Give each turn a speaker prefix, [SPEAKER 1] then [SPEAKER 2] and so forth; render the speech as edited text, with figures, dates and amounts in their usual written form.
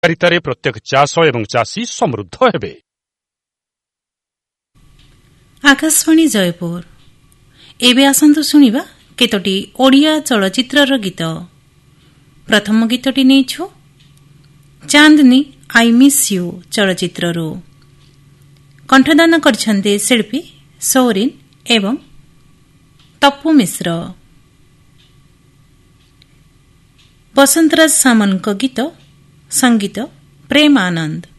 [SPEAKER 1] କାରିତାରେ ପ୍ରତ୍ୟେକ ଚାଷ ଏବଂ ଚାଷୀ ସମୃଦ୍ଧ ହେବେ।
[SPEAKER 2] ଆକାଶବାଣୀ ଜୟପୁର। ଏବେ ଆସନ୍ତୁ ଶୁଣିବା କେତୋଟି ଓଡ଼ିଆ ଚଳଚ୍ଚିତ୍ରର ଗୀତ। ପ୍ରଥମ ଗୀତଟି ନେଇଛୁ ଚାନ୍ଦନୀ ଆଇ ମିସ୍ ୟୁ ଚଳଚ୍ଚିତ୍ରରୁ। କଣ୍ଠଦାନ କରିଛନ୍ତି ଶିଳ୍ପୀ ସୌରିନ୍ ଏବଂ ତପୁ ମିଶ୍ର। ବସନ୍ତରାଜ ସାମନ୍ତଙ୍କ ଗୀତ, ସଙ୍ଗୀତ ପ୍ରେମ ଆନନ୍ଦ।